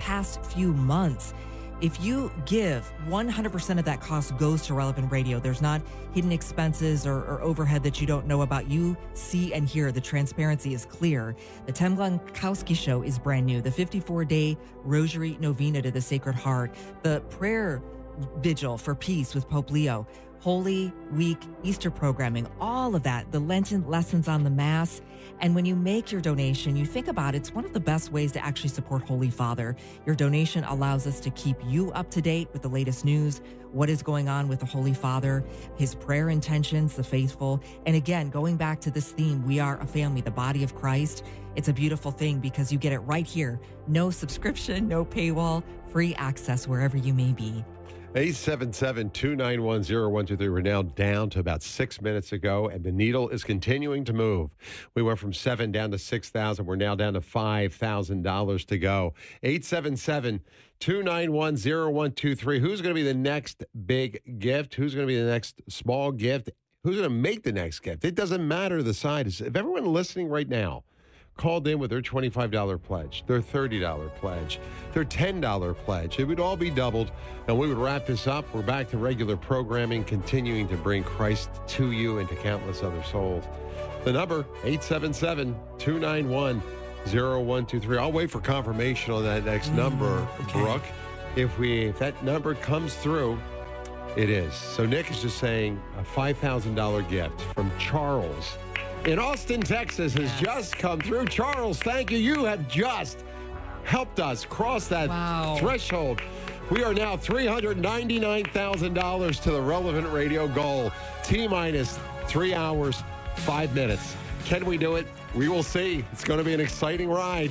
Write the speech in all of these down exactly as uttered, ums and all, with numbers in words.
past few months. If you give, one hundred percent of that cost goes to Relevant Radio. There's not hidden expenses or, or overhead that you don't know about. You see and hear. The transparency is clear. The Tim Gronkowski Show is brand new. The fifty-four day Rosary Novena to the Sacred Heart. The prayer vigil for peace with Pope Leo. Holy Week, Easter programming, all of that, the Lenten lessons on the Mass. And when you make your donation, you think about it, it's one of the best ways to actually support Holy Father. Your donation allows us to keep you up to date with the latest news, what is going on with the Holy Father, his prayer intentions, the faithful. And again, going back to this theme, we are a family, the body of Christ. It's a beautiful thing because you get it right here. No subscription, no paywall, free access wherever you may be. eight seven seven, two nine one, zero one two three. We're now down to about six minutes ago, and the needle is continuing to move. We went from seven down to six thousand. We're now down to five thousand dollars to go. eight seven seven, two nine one, zero one two three. Who's going to be the next big gift? Who's going to be the next small gift? Who's going to make the next gift? It doesn't matter the size. If everyone listening right now called in with their twenty-five dollars pledge, their thirty dollars pledge, their ten dollars pledge, it would all be doubled, and we would wrap this up. We're back to regular programming, continuing to bring Christ to you and to countless other souls. The number, eight seven seven, two nine one, zero one two three. I'll wait for confirmation on that next number, okay. Brooke. If we if that number comes through, it is. So Nick is just saying a five thousand dollars gift from Charles in Austin, Texas has Yes. just come through. Charles, thank you. You have just helped us cross that Wow. threshold. We are now three hundred ninety-nine thousand dollars to the Relevant Radio goal. T-minus three hours, five minutes. Can we do it? We will see. It's going to be an exciting ride.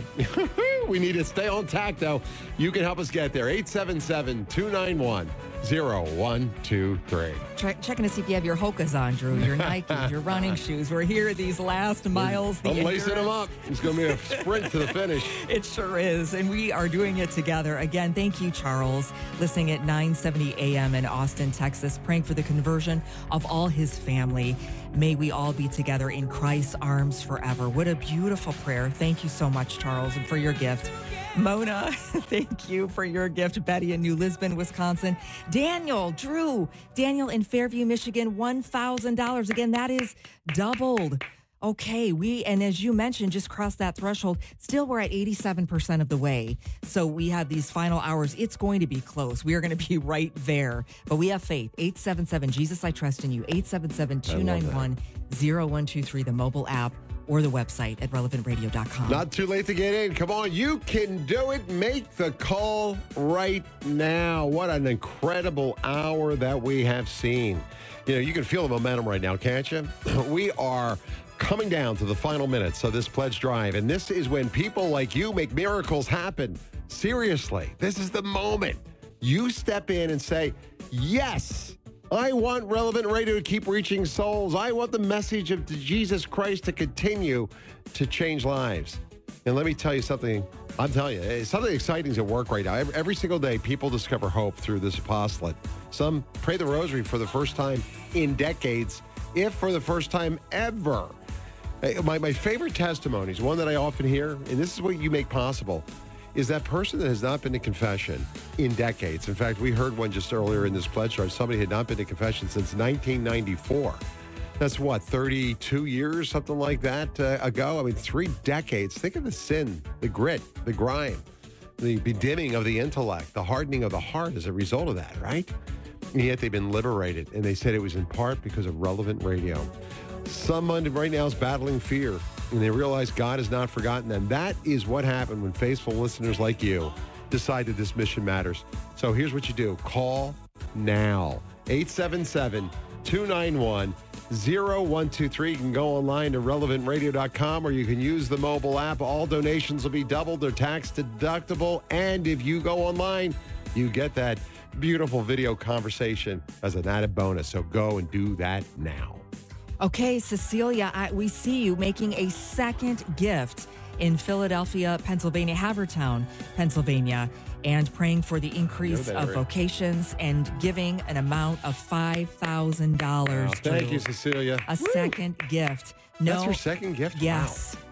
We need to stay on tack, though. You can help us get there. eight seven seven, two nine one, zero one two three. Try, checking to see if you have your Hokas on, Drew, your Nikes, your running shoes. We're here these last miles. The I'm lacing them endurance. up. It's going to be a sprint to the finish. It sure is. And we are doing it together. Again, thank you, Charles, listening at nine seventy a.m. in Austin, Texas, praying for the conversion of all his family. May we all be together in Christ's arms forever. What a beautiful prayer. Thank you so much, Charles, and for your gift. Mona, thank you for your gift. Betty in New Lisbon, Wisconsin. Daniel, Drew, Daniel in Fairview, Michigan, one thousand dollars. Again, that is doubled. Okay, we, and as you mentioned, just crossed that threshold. Still, we're at eighty-seven percent of the way. So we have these final hours. It's going to be close. We are going to be right there. But we have faith. eight seven seven, Jesus, I trust in you. eight seven seven, two nine one, zero one two three, the mobile app, or the website at relevant radio dot com. Not too late to get in. Come on, you can do it. Make the call right now. What an incredible hour that we have seen. You know, you can feel the momentum right now, can't you? We are coming down to the final minutes of this pledge drive, and this is when people like you make miracles happen. Seriously, this is the moment. You step in and say, yes, I want Relevant Radio to keep reaching souls. I want the message of Jesus Christ to continue to change lives. And let me tell you something. I'm telling you, something exciting is at work right now. Every, every single day, people discover hope through this apostolate. Some pray the rosary for the first time in decades, if for the first time ever. My, my favorite testimonies, one that I often hear, and this is what you make possible, is that person that has not been to confession in decades. In fact, we heard one just earlier in this pledge drive. Somebody had not been to confession since nineteen ninety-four. That's what, thirty-two years, something like that uh, ago? I mean, three decades. Think of the sin, the grit, the grime, the bedimming of the intellect, the hardening of the heart as a result of that, right? And yet they've been liberated. And they said it was in part because of Relevant Radio. Someone right now is battling fear, and they realize God has not forgotten them. That is what happened when faithful listeners like you decide that this mission matters. So here's what you do. Call now. eight seven seven, two nine one, zero one two three. You can go online to relevant radio dot com, or you can use the mobile app. All donations will be doubled. They're tax deductible. And if you go online, you get that beautiful video conversation as an added bonus. So go and do that now. Okay, Cecilia, I, we see you making a second gift in Philadelphia, Pennsylvania, Havertown, Pennsylvania, and praying for the increase of vocations and giving an amount of five thousand dollars. Wow, thank you, Cecilia. A Woo. second gift. No, That's your second gift? Yes. Wow.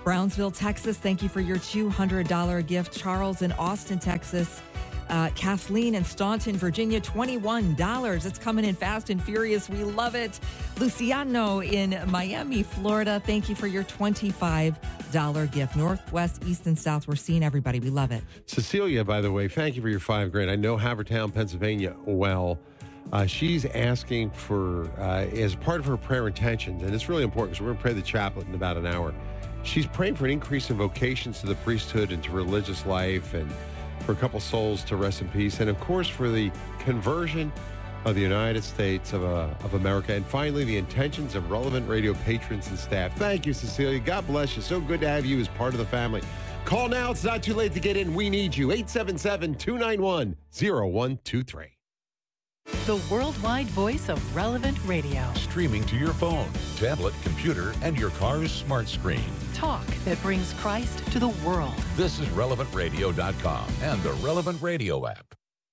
Brownsville, Texas, thank you for your two hundred dollars gift. Charles in Austin, Texas. Uh, Kathleen in Staunton, Virginia, twenty-one dollars. It's coming in fast and furious. We love it. Luciano in Miami, Florida, thank you for your twenty-five dollars gift. Northwest, East, and South, we're seeing everybody. We love it. Cecilia, by the way, thank you for your five grand. I know Havertown, Pennsylvania well. Uh, she's asking for, uh, as part of her prayer intentions, and it's really important because we're going to pray the chaplet in about an hour. She's praying for an increase in vocations to the priesthood and to religious life, and for a couple souls to rest in peace, and of course for the conversion of the United States of, uh, of America, and finally the intentions of Relevant Radio patrons and staff. Thank you, Cecilia. God bless you. So good to have you as part of the family. Call now. It's not too late to get in. We need you. eight seven seven, two nine one, zero one two three. The worldwide voice of Relevant Radio. Streaming to your phone, tablet, computer, and your car's smart screen. Talk that brings Christ to the world. This is relevant radio dot com and the Relevant Radio app.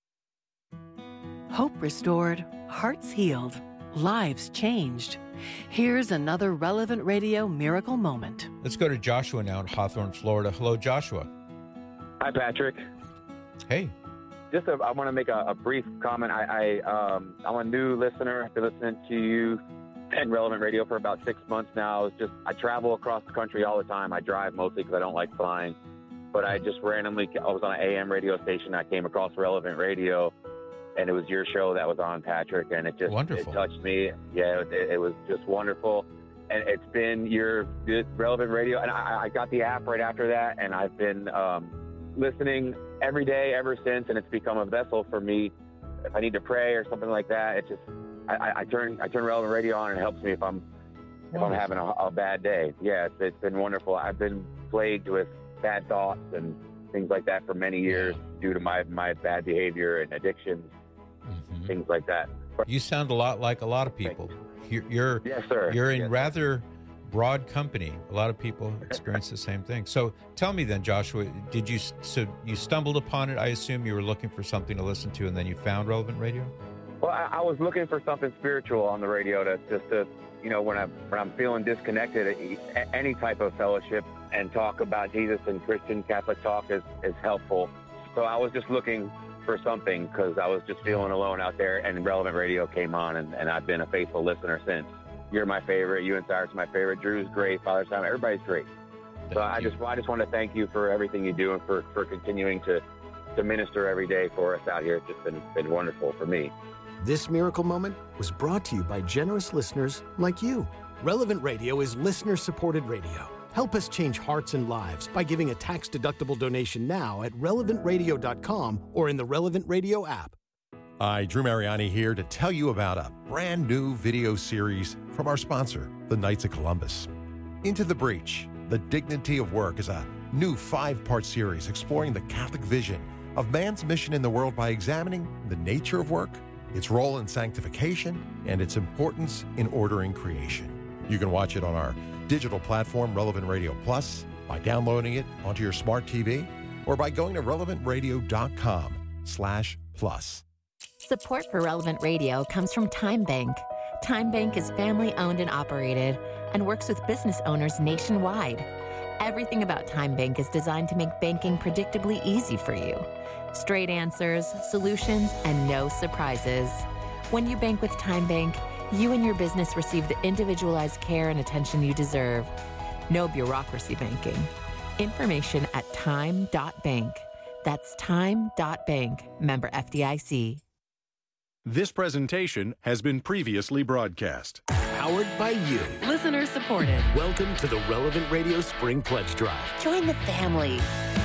Hope restored, hearts healed, lives changed. Here's another Relevant Radio miracle moment. Let's go to Joshua now in Hawthorne, Florida. Hello, Joshua. Hi, Patrick. Hey. Just a, I want to make a, a brief comment. I, I, um, I'm a new listener. I've been listening to you and Relevant Radio for about six months now. It's just I travel across the country all the time. I drive mostly because I don't like flying. But I just randomly, I was on an A M radio station. I came across Relevant Radio, and it was your show that was on, Patrick, and it just wonderful. It touched me. Yeah, it, it was just wonderful. And it's been your Relevant Radio, and I, I got the app right after that, and I've been um, listening every day ever since, and it's become a vessel for me. If I need to pray or something like that, it just I, I turn I turn Relevant Radio on, and it helps me if I'm if I'm having a, a bad day. Yeah, it's, it's been wonderful. I've been plagued with bad thoughts and things like that for many years due to my my bad behavior and addictions, mm-hmm. things like that. But, you sound a lot like a lot of people. You're, you're yes, sir. You're in yes. rather broad company. A lot of people experience the same thing. So tell me then, Joshua, did you so you stumbled upon it? I assume you were looking for something to listen to, and then you found Relevant Radio. Well, I, I was looking for something spiritual on the radio to just to, you know, when I'm when I'm feeling disconnected, any type of fellowship and talk about Jesus and Christian Catholic talk is, is helpful. So I was just looking for something because I was just feeling alone out there, and Relevant Radio came on, and, and I've been a faithful listener since. You're my favorite. You and Cyrus are my favorite. Drew's great. Father Simon, everybody's great. So I just I just want to thank you for everything you do and for, for continuing to, to minister every day for us out here. It's just been, been wonderful for me. This miracle moment was brought to you by generous listeners like you. Relevant Radio is listener-supported radio. Help us change hearts and lives by giving a tax-deductible donation now at relevant radio dot com or in the Relevant Radio app. Hi, Drew Mariani here to tell you about a brand new video series from our sponsor, the Knights of Columbus. Into the Breach, The Dignity of Work is a new five-part series exploring the Catholic vision of man's mission in the world by examining the nature of work, its role in sanctification, and its importance in ordering creation. You can watch it on our digital platform, Relevant Radio Plus, by downloading it onto your smart T V, or by going to relevant radio dot com slash plus. Support for Relevant Radio comes from Time Bank. Time Bank is family-owned and operated and works with business owners nationwide. Everything about Time Bank is designed to make banking predictably easy for you. Straight answers, solutions, and no surprises. When you bank with Time Bank, you and your business receive the individualized care and attention you deserve. No bureaucracy banking. Information at time dot bank. That's time dot bank. Member F D I C. This presentation has been previously broadcast. Powered by you. Listener supported. Welcome to the Relevant Radio Spring Pledge Drive. Join the family.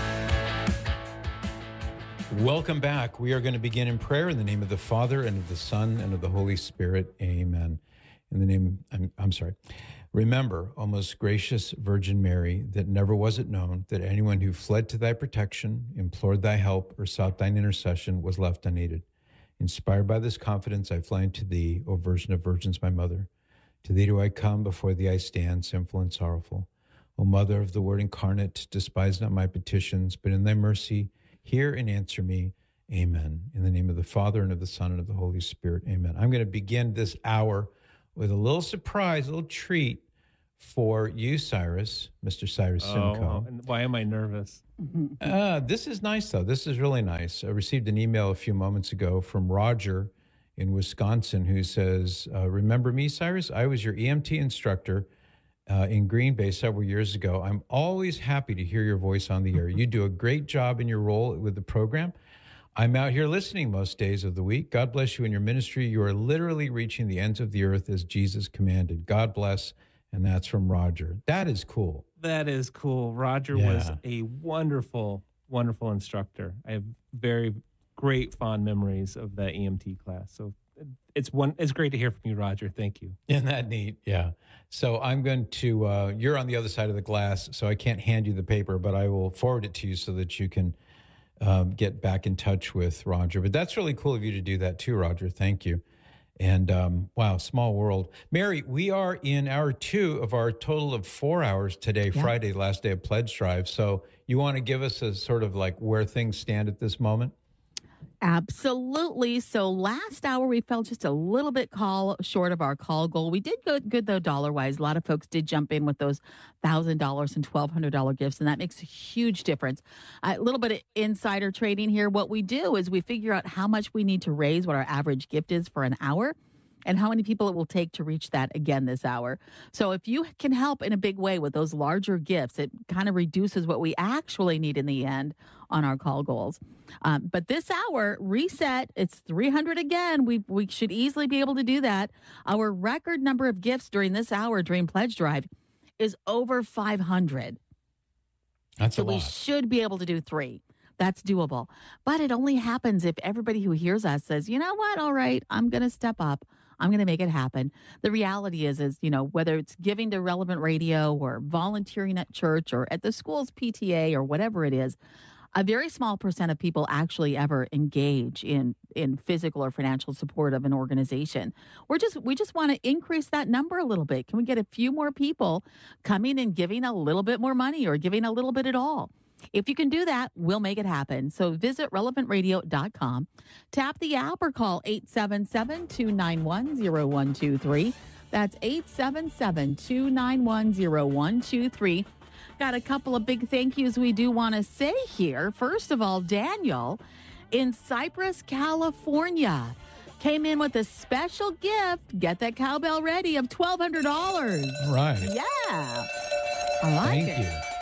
Welcome back. We are going to begin in prayer in the name of the Father and of the Son and of the Holy Spirit. Amen. In the name, I'm, I'm sorry. Remember, O most gracious Virgin Mary, that never was it known that anyone who fled to thy protection, implored thy help, or sought thine intercession was left unaided. Inspired by this confidence, I fly unto thee, O Virgin of Virgins, my mother. To thee do I come, before thee I stand, sinful and sorrowful. O Mother of the Word incarnate, despise not my petitions, but in thy mercy, hear and answer me. Amen. In the name of the Father, and of the Son, and of the Holy Spirit. Amen. I'm going to begin this hour with a little surprise, a little treat for you, Cyrus, Mister Cyrus Simcoe. Oh, and why am I nervous? Uh, this is nice, though. This is really nice. I received an email a few moments ago from Roger in Wisconsin who says, uh, remember me, Cyrus? I was your E M T instructor uh, in Green Bay several years ago. I'm always happy to hear your voice on the air. You do a great job in your role with the program. I'm out here listening most days of the week. God bless you in your ministry. You are literally reaching the ends of the earth as Jesus commanded. God bless. And that's from Roger. That is cool. That is cool. Roger Yeah. was a wonderful, wonderful instructor. I have very great fond memories of that E M T class. So it's one. It's great to hear from you, Roger. Thank you. Isn't that neat? Yeah. So I'm going to, uh, you're on the other side of the glass, so I can't hand you the paper, but I will forward it to you so that you can um, get back in touch with Roger. But that's really cool of you to do that too, Roger. Thank you. And um, wow, small world. Mary, we are in hour two of our total of four hours today, Yeah. Friday, last day of Pledge Drive. So you want to give us a sort of like where things stand at this moment? Absolutely. So last hour, we fell just a little bit call short of our call goal. We did go good, though, dollar-wise. A lot of folks did jump in with those one thousand dollars and twelve hundred dollars gifts, and that makes a huge difference. A little bit of insider trading here. What we do is we figure out how much we need to raise, what our average gift is for an hour, and how many people it will take to reach that again this hour. So if you can help in a big way with those larger gifts, it kind of reduces what we actually need in the end on our call goals. Um, but this hour, reset, it's three hundred again. We we should easily be able to do that. Our record number of gifts during this hour during Pledge Drive is over five hundred. That's so a lot. we should be able to do three. That's doable. But it only happens if everybody who hears us says, you know what, all right, I'm going to step up. I'm going to make it happen. The reality is, is, you know, whether it's giving to Relevant Radio or volunteering at church or at the school's P T A or whatever it is, a very small percent of people actually ever engage in in physical or financial support of an organization. We're just we just want to increase that number a little bit. Can we get a few more people coming and giving a little bit more money or giving a little bit at all? If you can do that, we'll make it happen. So visit relevant radio dot com, tap the app or call eight seven seven, two nine one, zero one two three. That's eight seven seven, two nine one, zero one two three. Got a couple of big thank yous we do want to say here. First of all, Daniel in Cypress, California, came in with a special gift. Get that cowbell ready of twelve hundred dollars. Right. Yeah. I like Thank it.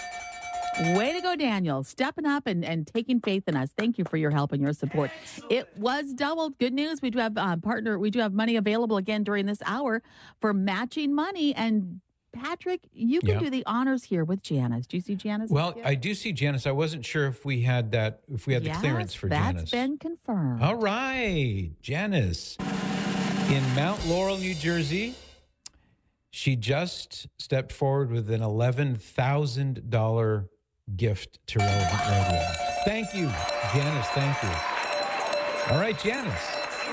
you. Way to go, Daniel. Stepping up and, and taking faith in us. Thank you for your help and your support. It was doubled. Good news. We do have uh, partner. We do have money available again during this hour for matching money. And Patrick, you can Yeah. do the honors here with Janice. Do you see Janice? Well, I do see Janice. I wasn't sure if we had that, if we had the Yes, clearance for that's Janice. been confirmed. All right, Janice. In Mount Laurel, New Jersey, she just stepped forward with an eleven thousand dollars gift to Relevant Radio. Thank you, Janice. Thank you. All right, Janice.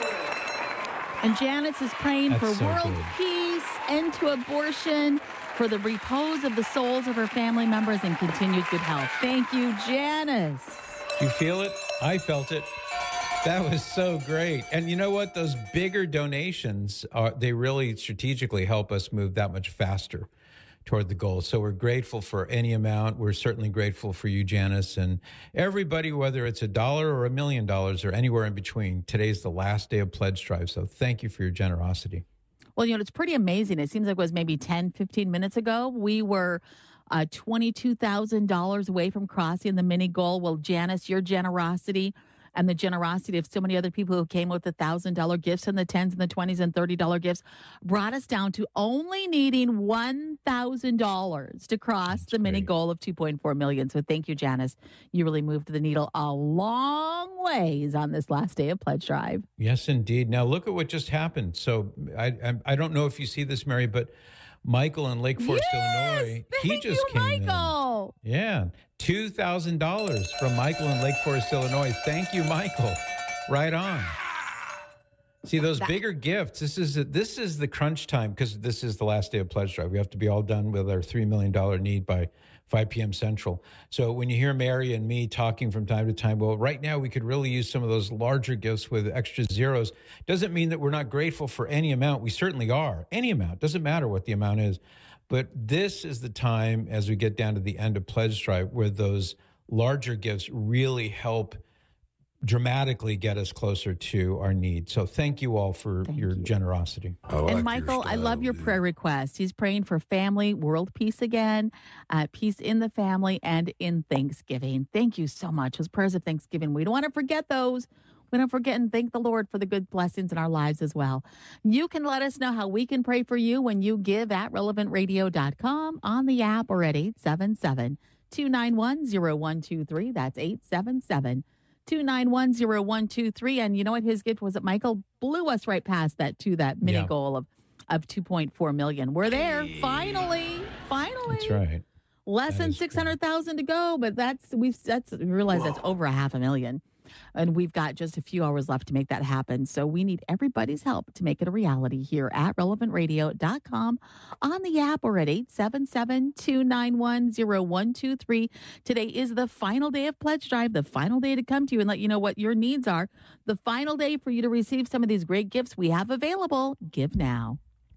And Janice is praying That's for so world good. peace, end to abortion, for the repose of the souls of her family members, and continued good health. Thank you, Janice. You feel it? I felt it. That was so great. And you know what? Those bigger donations, are they really strategically help us move that much faster toward the goal. So we're grateful for any amount. We're certainly grateful for you, Janice, and everybody, whether it's a dollar or a million dollars or anywhere in between. Today's the last day of Pledge Drive. So thank you for your generosity. Well, you know, it's pretty amazing. It seems like it was maybe ten, fifteen minutes ago. We were uh, twenty-two thousand dollars away from crossing the mini goal. Well, Janice, your generosity and the generosity of so many other people who came with the one thousand dollars gifts and the tens and the twenties and thirty dollars gifts brought us down to only needing one thousand dollars to cross That's the mini great. goal of two point four million dollars. So thank you, Janice. You really moved the needle a long ways on this last day of Pledge Drive. Yes, indeed. Now look at what just happened. So I I, I don't know if you see this, Mary, but Michael in Lake Forest, Yes! Illinois, he Thank just you, came Michael. in. Yeah, two thousand dollars from Michael in Lake Forest, Illinois. Thank you, Michael. Right on. See those That- bigger gifts. This is this is the crunch time because this is the last day of Pledge Drive. We have to be all done with our three million dollars need by five p.m. Central. So when you hear Mary and me talking from time to time, well, right now we could really use some of those larger gifts with extra zeros. Doesn't mean that we're not grateful for any amount. We certainly are. Any amount. Doesn't matter what the amount is. But this is the time, as we get down to the end of Pledge Drive, where those larger gifts really help dramatically get us closer to our needs. So thank you all for Thank your you. generosity. And Michael, I love your prayer request. He's praying for family, world peace again, uh, peace in the family, and in Thanksgiving. Thank you so much. Those prayers of Thanksgiving, we don't want to forget those. We don't forget and thank the Lord for the good blessings in our lives as well. You can let us know how we can pray for you when you give at relevant radio dot com, on the app, or at eight seven seven, two nine one, zero one two three. That's eight seven seven, two nine one, zero one two three. And you know what his gift was? That Michael blew us right past that to that mini Yeah. goal of, of two point four million. We're there. Finally. Finally. That's right. Less That than is six hundred thousand to go, but that's we've that's we realize that's over a half a million. And we've got just a few hours left to make that happen. So we need everybody's help to make it a reality here at relevant radio dot com, on the app, or at eight seven seven, two nine one, zero one two three. Today is the final day of Pledge Drive, the final day to come to you and let you know what your needs are. The final day for you to receive some of these great gifts we have available. Give now.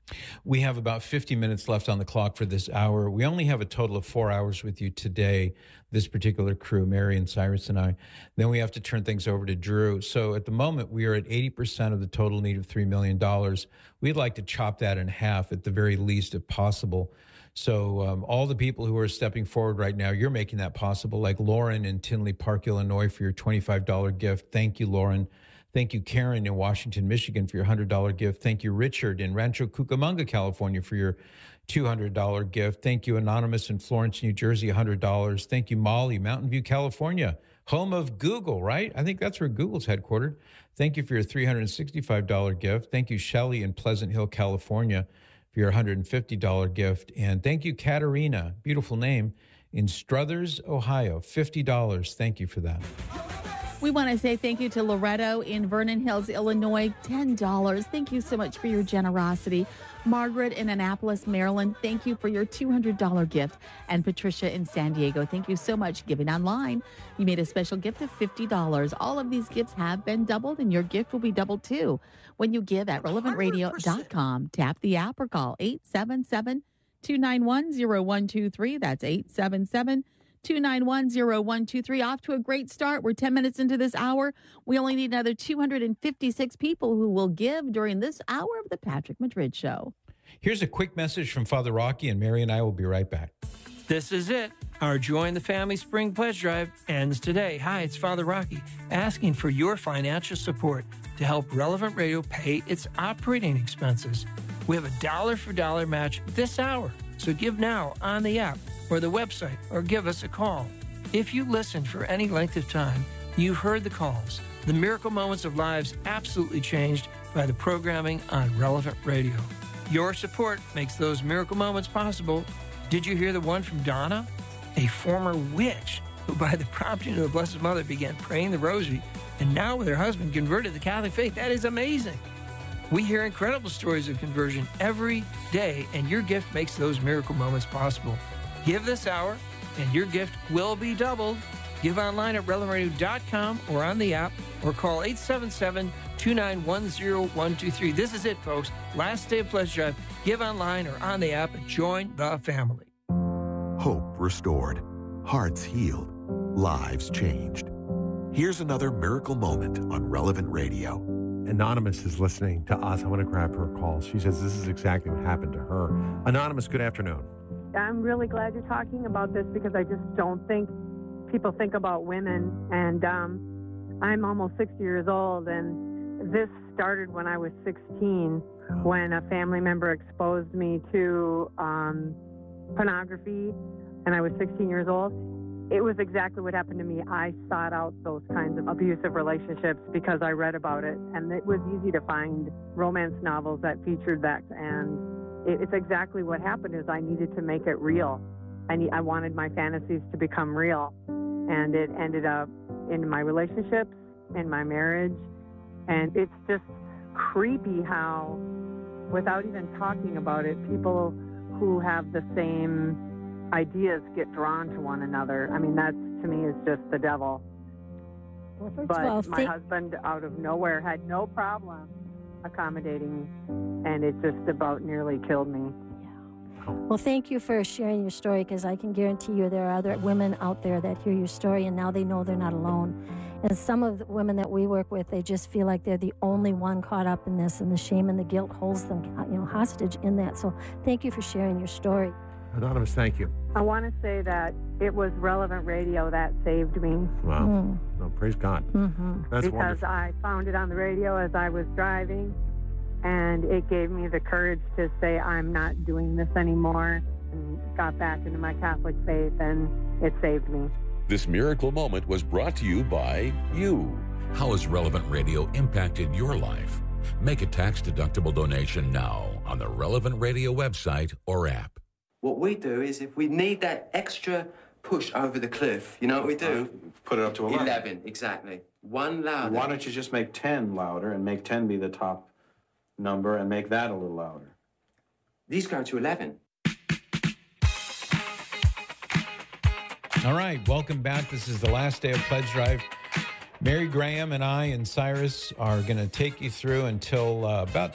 We have about fifty minutes left on the clock for this hour. We only have a total of four hours with you today, this particular crew, Mary and Cyrus and I. Then we have to turn things over to Drew. So at the moment, we are at eighty percent of the total need of three million dollars. We'd like to chop that in half at the very least, if possible. So um, all the people who are stepping forward right now, you're making that possible, like Lauren in Tinley Park, Illinois, for your twenty-five dollars gift. Thank you, Lauren. Thank you, Karen in Washington, Michigan, for your one hundred dollars gift. Thank you, Richard in Rancho Cucamonga, California, for your two hundred dollars gift. Thank you, Anonymous in Florence, New Jersey, one hundred dollars. Thank you, Molly, Mountain View, California, home of Google, right? I think that's where Google's headquartered. Thank you for your three hundred sixty-five dollars gift. Thank you, Shelley in Pleasant Hill, California, for your one hundred fifty dollars gift. And thank you, Katerina, beautiful name, in Struthers, Ohio, fifty dollars. Thank you for that. We want to say thank you to Loretto in Vernon Hills, Illinois, ten dollars. Thank you so much for your generosity. Margaret in Annapolis, Maryland, thank you for your two hundred dollars gift. And Patricia in San Diego, thank you so much. Giving online, you made a special gift of fifty dollars. All of these gifts have been doubled, and your gift will be doubled too when you give at relevant radio dot com. Tap the app or call eight seven seven, two nine one, zero one two three. That's eight seven seven, two nine one, zero one two three. Off to a great start. We're ten minutes into this hour. We only need another two hundred fifty-six people who will give during this hour of the Patrick Madrid Show. Here's a quick message from Father Rocky, and Mary and I will be right back. This is it. Our Join the Family Spring Pledge Drive ends today. Hi, it's Father Rocky, asking for your financial support to help Relevant Radio pay its operating expenses. We have a dollar for dollar match this hour, so give now on the app or the website, or give us a call. If you listened for any length of time, you've heard the calls. The miracle moments of lives absolutely changed by the programming on Relevant Radio. Your support makes those miracle moments possible. Did you hear the one from Donna, a former witch who, by the prompting of the Blessed Mother, began praying the rosary, and now with her husband converted to the Catholic faith? That is amazing. We hear incredible stories of conversion every day, and your gift makes those miracle moments possible. Give this hour, and your gift will be doubled. Give online at relevant radio dot com or on the app, or call eight seven seven, two nine one, zero one two three. This is it, folks. Last day of Pledge Drive. Give online or on the app and join the family. Hope restored, hearts healed, lives changed. Here's another miracle moment on Relevant Radio. Anonymous is listening to us. I want to grab her call. She says this is exactly what happened to her. Anonymous, good afternoon. I'm really glad you're talking about this because I just don't think people think about women. And um, I'm almost sixty years old, and this started when I was sixteen, when a family member exposed me to um, pornography, and I was sixteen years old. It was exactly what happened to me. I sought out those kinds of abusive relationships because I read about it, and it was easy to find romance novels that featured that, and it's exactly what happened. Is I needed to make it real. I need, I wanted my fantasies to become real, and it ended up in my relationships, in my marriage, and it's just creepy how, without even talking about it, people who have the same ideas get drawn to one another. I mean, that to me is just the devil. Well, first but of all, my think- husband, out of nowhere, had no problem accommodating, and it just about nearly killed me. Well, thank you for sharing your story, because I can guarantee you there are other women out there that hear your story and now they know they're not alone. And some of the women that we work with, they just feel like they're the only one caught up in this, and the shame and the guilt holds them, you know, hostage in that. So thank you for sharing your story. Anonymous, thank you. I want to say that it was Relevant Radio that saved me. Wow. Mm. Oh, praise God. Mm-hmm. That's because wonderful. I found it on the radio as I was driving, and it gave me the courage to say I'm not doing this anymore, and got back into my Catholic faith, and it saved me. This miracle moment was brought to you by you. How has Relevant Radio impacted your life? Make a tax-deductible donation now on the Relevant Radio website or app. What we do is, if we need that extra push over the cliff, you know what we do? Put it up to eleven. eleven, exactly. One louder. Why don't you just make ten louder and make ten be the top number and make that a little louder? These go to eleven. All right, welcome back. This is the last day of Pledge Drive. Mary Graham and I and Cyrus are going to take you through until uh, about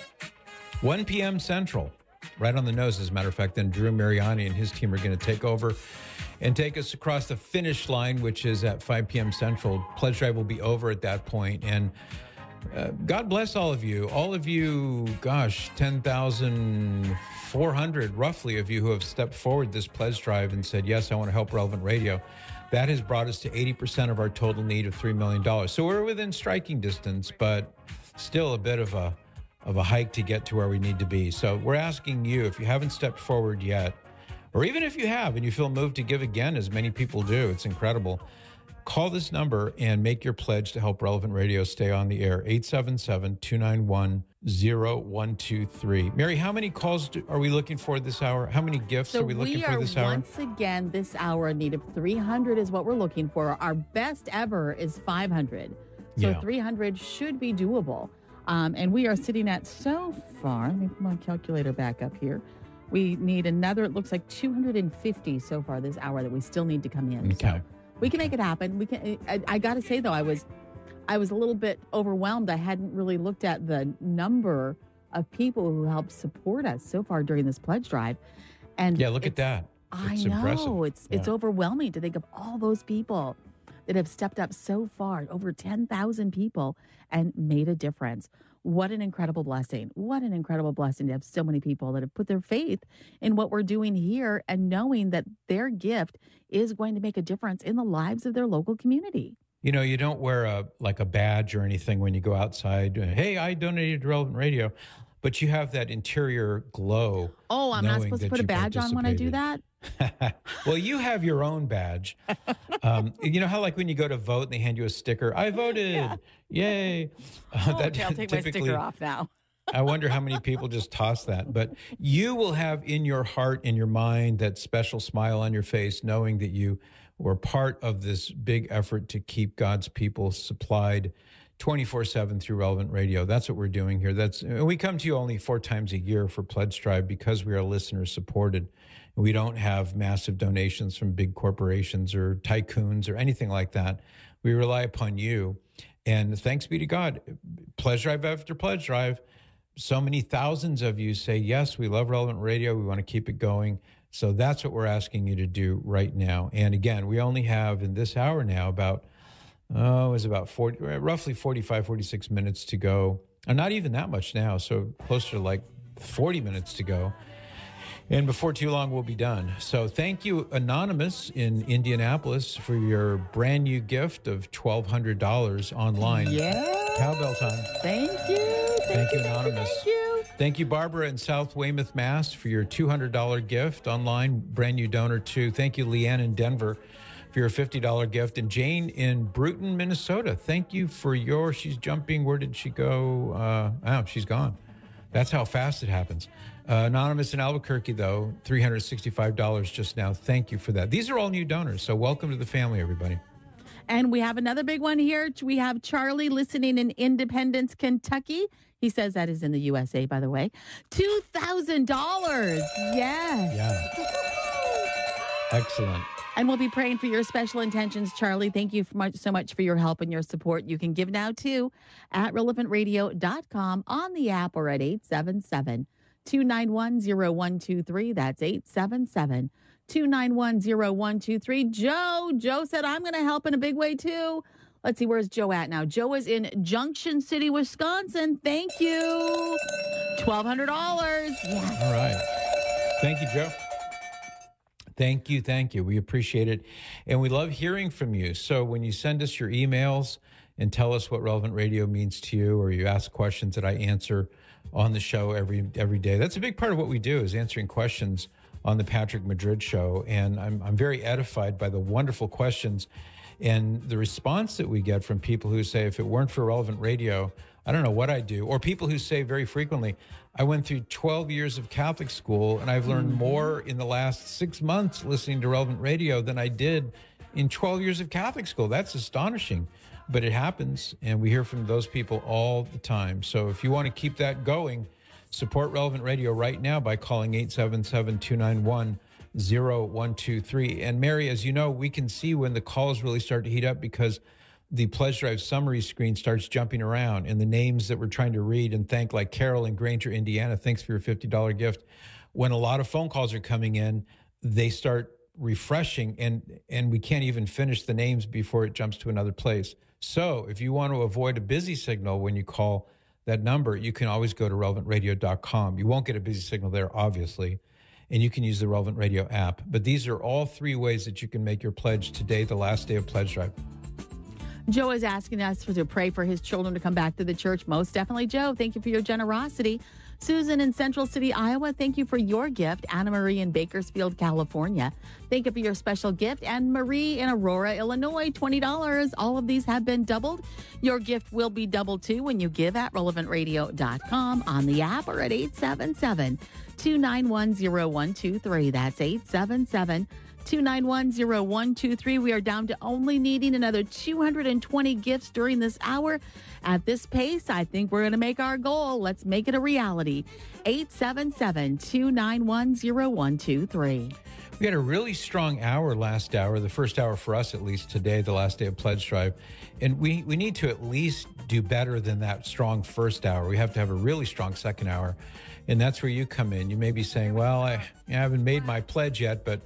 one p.m. Central. Right on the nose, as a matter of fact. Then Drew Mariani and his team are going to take over and take us across the finish line, which is at five p.m. Central. Pledge Drive will be over at that point. And uh, God bless all of you. All of you, gosh, ten thousand four hundred roughly of you who have stepped forward this Pledge Drive and said, yes, I want to help Relevant Radio. That has brought us to eighty percent of our total need of three million dollars. So we're within striking distance, but still a bit of a of a hike to get to where we need to be. So we're asking you, if you haven't stepped forward yet, or even if you have and you feel moved to give again, as many people do, it's incredible, call this number and make your pledge to help Relevant Radio stay on the air, eight seven seven, two nine one, zero one two three. Mary, how many calls do, are we looking for this hour? How many gifts So are we looking we for are this hour? once again this hour in need of three hundred is what we're looking for. Our best ever is five hundred. So Yeah. three hundred should be doable. Um, and we are sitting at so far, let me put my calculator back up here. We need another, it looks like two hundred fifty so far this hour that we still need to come in. Okay. So we can make it happen. We can. I, I got to say, though, I was I was a little bit overwhelmed. I hadn't really looked at the number of people who helped support us so far during this pledge drive. And Yeah, look at it's- that. I It's know. impressive. It's it's Yeah. overwhelming to think of all those people that have stepped up so far, over ten thousand people, and made a difference. What an incredible blessing. What an incredible blessing to have so many people that have put their faith in what we're doing here and knowing that their gift is going to make a difference in the lives of their local community. You know, you don't wear a like a badge or anything when you go outside. Hey, I donated to Relevant Radio. But you have that interior glow. Oh, I'm not knowing supposed to that put a you badge on when I do participated. that? Well, you have your own badge. Um, you know how, like, when you go to vote and they hand you a sticker, I voted, Yeah. yay. Uh, Oh, okay, I'll take my typically- sticker off now. I wonder how many people just toss that. But you will have in your heart, in your mind, that special smile on your face, knowing that you were part of this big effort to keep God's people supplied twenty-four seven through Relevant Radio. That's what we're doing here. That's and we come to you only four times a year for Pledge Drive because we are listener supported. We don't have massive donations from big corporations or tycoons or anything like that. We rely upon you. And thanks be to God, Pledge Drive after Pledge Drive, so many thousands of you say, yes, we love Relevant Radio. We want to keep it going. So that's what we're asking you to do right now. And again, we only have in this hour now about Oh, it's about forty, roughly forty-five, forty-six minutes to go. And not even that much now. So closer to like forty minutes to go. And before too long, we'll be done. So thank you, Anonymous in Indianapolis, for your brand new gift of twelve hundred dollars online. Yeah. Cowbell time. Thank you. Thank, Thank you, you, Anonymous. Thank you. Thank you, Barbara in South Weymouth, Mass, for your two hundred dollars gift online. Brand new donor, too. Thank you, Leanne in Denver, for your fifty dollars gift. And Jane in Bruton, Minnesota, thank you for your, she's jumping, where did she go? Uh, oh, she's gone. That's how fast it happens. Uh, Anonymous in Albuquerque, though, three hundred sixty-five dollars just now. Thank you for that. These are all new donors, so welcome to the family, everybody. And we have another big one here. We have Charlie listening in Independence, Kentucky. He says that is in the U S A, by the way. two thousand dollars. Yes. Yeah. Excellent. And we'll be praying for your special intentions, Charlie. Thank you for much, so much for your help and your support. You can give now, too, at relevant radio dot com, on the app, or at eight seven seven, two nine one, zero one two three. That's eight seven seven, two nine one, zero one two three. Joe, Joe said, I'm going to help in a big way too. Let's see, where's Joe at now? Joe is in Junction City, Wisconsin. Thank you. twelve hundred dollars. Yeah. All right. Thank you, Joe. Thank you. Thank you. We appreciate it. And we love hearing from you. So when you send us your emails and tell us what Relevant Radio means to you, or you ask questions that I answer on the show every every day, that's a big part of what we do, is answering questions on the Patrick Madrid Show. And I'm I'm very edified by the wonderful questions and the response that we get from people who say, if it weren't for Relevant Radio, I don't know what I'd do. Or people who say very frequently, I went through twelve years of Catholic school and I've learned mm-hmm. more in the last six months listening to Relevant Radio than I did in twelve years of Catholic school. That's astonishing, but it happens. And we hear from those people all the time. So if you want to keep that going, support Relevant Radio right now by calling eight seven seven, two nine one, zero one two three. And Mary, as you know, we can see when the calls really start to heat up because the Pledge Drive summary screen starts jumping around and the names that we're trying to read and thank, like Carol in Granger, Indiana, thanks for your fifty dollars gift. When a lot of phone calls are coming in, they start refreshing and, and we can't even finish the names before it jumps to another place. So if you want to avoid a busy signal when you call that number, you can always go to relevant radio dot com. You won't get a busy signal there, obviously, and you can use the Relevant Radio app. But these are all three ways that you can make your pledge today, the last day of Pledge Drive. Joe is asking us to pray for his children to come back to the church. Most definitely, Joe. Thank you for your generosity. Susan in Central City, Iowa, thank you for your gift. Anna Marie in Bakersfield, California, thank you for your special gift. And Marie in Aurora, Illinois, twenty dollars. All of these have been doubled. Your gift will be doubled too when you give at relevant radio dot com, on the app, or at eight seven seven, two nine one, zero one two three. That's eight seven seven, two nine one, zero one two three. We are down to only needing another two hundred twenty gifts during this hour. At this pace, I think we're going to make our goal. Let's make it a reality. eight seven seven, two nine one, zero one two three. We had a really strong hour last hour, the first hour for us at least today, the last day of Pledge Drive. And we, we need to at least do better than that strong first hour. We have to have a really strong second hour. And that's where you come in. You may be saying, well, I, I haven't made my pledge yet, but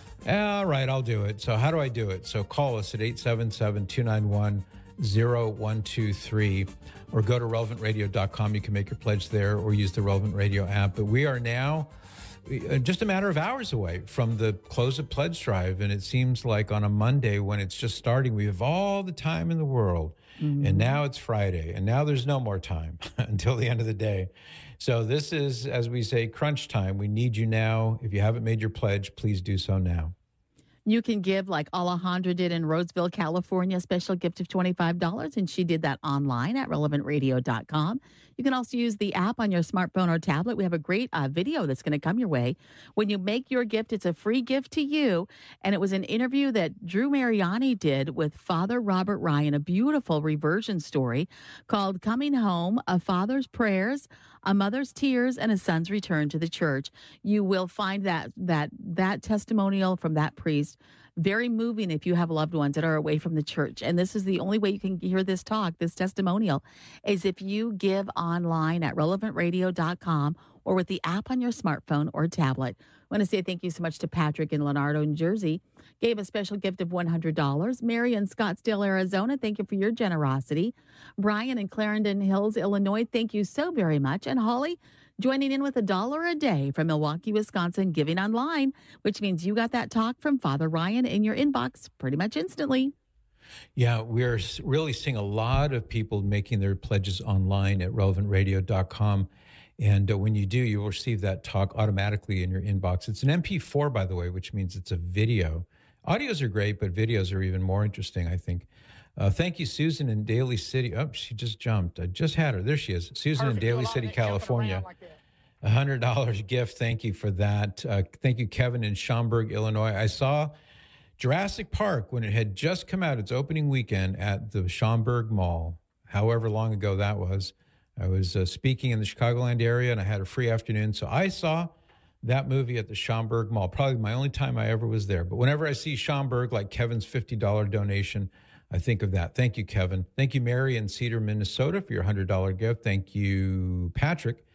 all right, I'll do it. So how do I do it? So call us at eight seven seven, two nine one, zero one two three or go to relevant radio dot com. You can make your pledge there or use the Relevant Radio app. But we are now just a matter of hours away from the close of Pledge Drive. And it seems like on a Monday when it's just starting, we have all the time in the world. Mm-hmm. And now it's Friday. And now there's no more time until the end of the day. So this is, as we say, crunch time. We need you now. If you haven't made your pledge, please do so now. You can give like Alejandra did in Roseville, California, a special gift of twenty-five dollars, and she did that online at relevant radio dot com. You can also use the app on your smartphone or tablet. We have a great uh, video that's going to come your way. When you make your gift, it's a free gift to you, and it was an interview that Drew Mariani did with Father Robert Ryan, a beautiful reversion story called Coming Home, A Father's Prayers, A Mother's Tears, and a Son's Return to the Church. You will find that that that testimonial from that priest very moving if you have loved ones that are away from the church. And this is the only way you can hear this talk, this testimonial, is if you give online at relevant radio dot com or with the app on your smartphone or tablet. I want to say thank you so much to Patrick in Leonardo, New Jersey. Gave a special gift of one hundred dollars. Mary in Scottsdale, Arizona, thank you for your generosity. Brian in Clarendon Hills, Illinois, thank you so very much. And Holly, joining in with a dollar a day from Milwaukee, Wisconsin, giving online, which means you got that talk from Father Ryan in your inbox pretty much instantly. Yeah, we're really seeing a lot of people making their pledges online at relevant radio dot com. And uh, when you do, you will receive that talk automatically in your inbox. It's an M P four, by the way, which means it's a video. Audios are great, but videos are even more interesting, I think. Uh, thank you, Susan in Daly City. Oh, she just jumped. I just had her. There she is. Susan Perfect. in Daly City, California. A one hundred dollars gift. Thank you for that. Uh, thank you, Kevin in Schaumburg, Illinois. I saw Jurassic Park when it had just come out, its opening weekend at the Schaumburg Mall, however long ago that was. I was uh, speaking in the Chicagoland area, and I had a free afternoon. So I saw that movie at the Schaumburg Mall, probably my only time I ever was there. But whenever I see Schaumburg, like Kevin's fifty dollars donation, I think of that. Thank you, Kevin. Thank you, Mary in Cedar, Minnesota, for your one hundred dollars gift. Thank you, Patrick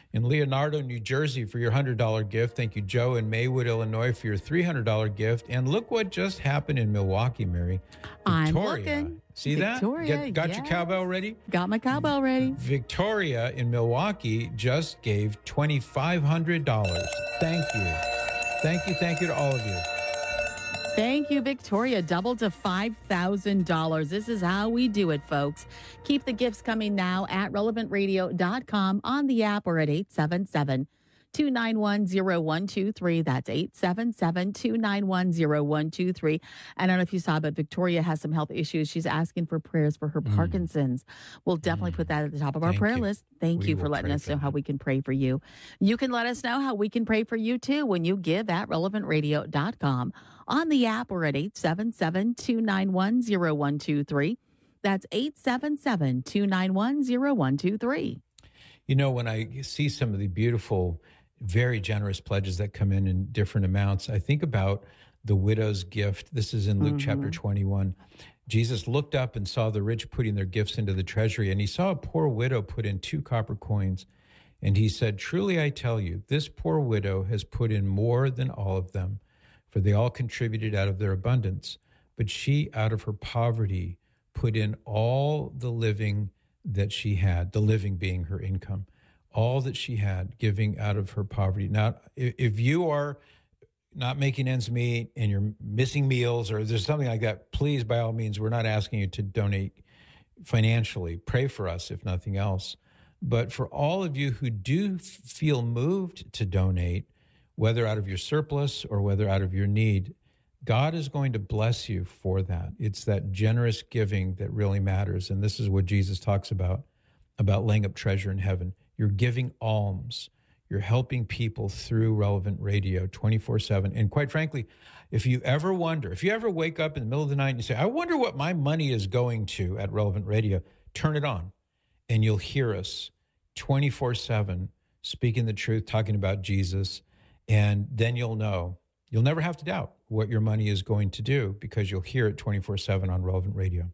In Leonardo, New Jersey, for your one hundred dollars gift. Thank you, Joe, in Maywood, Illinois, for your three hundred dollars gift. And look what just happened in Milwaukee, Mary. I'm Victoria. looking. See Victoria, that? Get, got yes. your cowbell ready? Got my cowbell ready. Victoria in Milwaukee just gave two thousand five hundred dollars. Thank you. Thank you, thank you to all of you. Thank you, Victoria. Doubled to five thousand dollars. This is how we do it, folks. Keep the gifts coming now at relevant radio dot com, on the app, or at eight seven seven, two nine one, zero one two three. That's eight seven seven, two nine one, zero one two three. I don't know if you saw, but Victoria has some health issues. She's asking for prayers for her mm. Parkinson's. We'll definitely mm. put that at the top of our Thank prayer you. list. Thank we you for letting us know for how we can pray for you. You can let us know how we can pray for you, too, when you give at relevant radio dot com, on the app, or at eight seven seven, two nine one, zero one two three. That's eight seven seven, two nine one, zero one two three. You know, when I see some of the beautiful, very generous pledges that come in in different amounts, I think about the widow's gift. This is in Luke mm-hmm. chapter twenty-one. Jesus looked up and saw the rich putting their gifts into the treasury, and he saw a poor widow put in two copper coins. And he said, "Truly I tell you, this poor widow has put in more than all of them, for they all contributed out of their abundance. But she, out of her poverty, put in all the living that she had," the living being her income, all that she had, giving out of her poverty. Now, if you are not making ends meet and you're missing meals, or there's something like that, please, by all means, we're not asking you to donate financially. Pray for us, if nothing else. But for all of you who do feel moved to donate, whether out of your surplus or whether out of your need, God is going to bless you for that. It's that generous giving that really matters. And this is what Jesus talks about, about laying up treasure in heaven. You're giving alms. You're helping people through Relevant Radio twenty-four seven. And quite frankly, if you ever wonder, if you ever wake up in the middle of the night and you say, I wonder what my money is going to at Relevant Radio, turn it on and you'll hear us twenty-four seven speaking the truth, talking about Jesus. And then you'll know, you'll never have to doubt what your money is going to do, because you'll hear it twenty-four seven on Relevant Radio.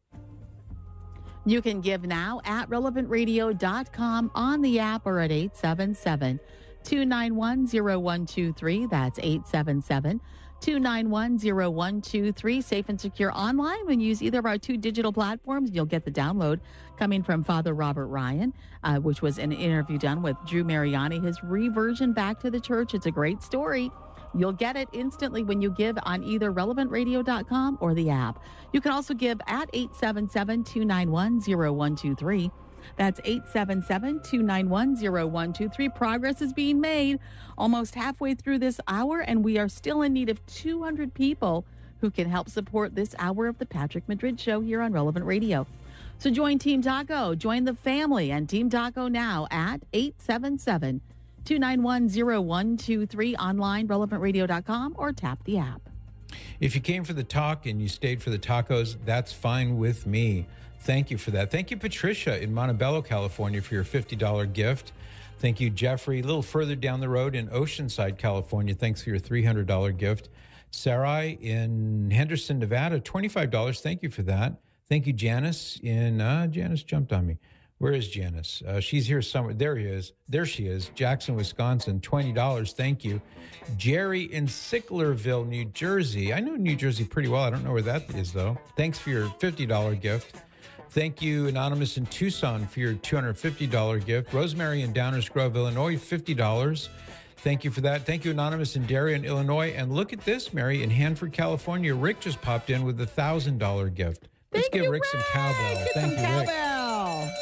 You can give now at relevant radio dot com, on the app, or at eight seven seven, two nine one, zero one two three. That's eight seven seven, two nine one, zero one two three. Safe and secure online when you use either of our two digital platforms. You'll get the download coming from Father Robert Ryan, uh, which was an interview done with Drew Mariani, his reversion back to the church. It's a great story. You'll get it instantly when you give on either relevant radio dot com or the app. You can also give at eight seven seven, two nine one, zero one two three. That's eight seven seven, two nine one, zero one two three. Progress is being made almost halfway through this hour, and we are still in need of two hundred people who can help support this hour of the Patrick Madrid Show here on Relevant Radio. So join Team Taco, join the family, and Team Taco now at eight seven seven, two nine one, zero one two three, online, relevant radio dot com, or tap the app. If you came for the talk and you stayed for the tacos, that's fine with me. Thank you for that. Thank you, Patricia in Montebello, California, for your fifty dollars gift. Thank you, Jeffrey, a little further down the road in Oceanside, California. Thanks for your three hundred dollars gift. Sarai in Henderson, Nevada, twenty-five dollars. Thank you for that. Thank you, Janice in, uh, Janice jumped on me. Where is Janice? Uh, she's here somewhere. There he is. There she is. Jackson, Wisconsin, twenty dollars. Thank you. Jerry in Sicklerville, New Jersey. I know New Jersey pretty well. I don't know where that is, though. Thanks for your fifty dollars gift. Thank you, Anonymous in Tucson, for your two hundred fifty dollars gift. Rosemary in Downers Grove, Illinois, fifty dollars. Thank you for that. Thank you, Anonymous in Darien, Illinois. And look at this, Mary, in Hanford, California. Rick just popped in with a one thousand dollars gift. Let's Thank give you, Rick, Rick some cowbell. Get Thank some you, cowbell. Rick.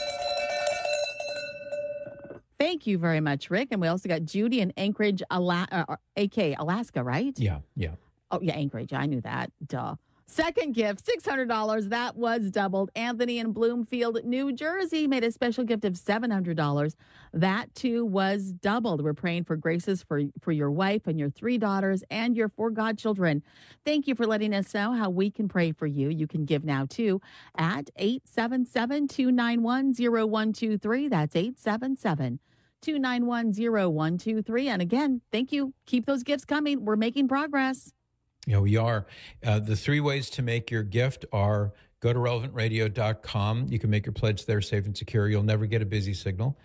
Thank you very much, Rick. And we also got Judy in Anchorage, Ala- uh, A K, Alaska, right? Yeah, yeah. Oh, yeah, Anchorage. I knew that. Duh. Second gift, six hundred dollars. That was doubled. Anthony in Bloomfield, New Jersey, made a special gift of seven hundred dollars. That, too, was doubled. We're praying for graces for, for your wife and your three daughters and your four godchildren. Thank you for letting us know how we can pray for you. You can give now, too, at eight seven seven, two nine one, zero one two three. That's eight seven seven, two nine one, zero one two three. And again, thank you. Keep those gifts coming. We're making progress. Yeah, we are. Uh, the three ways to make your gift are go to relevant radio dot com. You can make your pledge there safe and secure. You'll never get a busy signal.